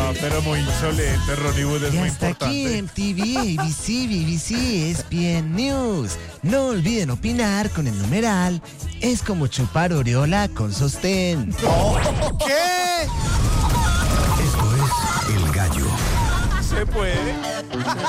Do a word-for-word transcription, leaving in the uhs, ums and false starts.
No, pero muy insolente, Ronnie Wood es Y muy hasta aquí importante. M T V, A B C, B B C, E S P N News. No olviden opinar con el numeral. Es como chupar Oriola con sostén. ¿Qué? Esto es El Gallo. ¿Se puede?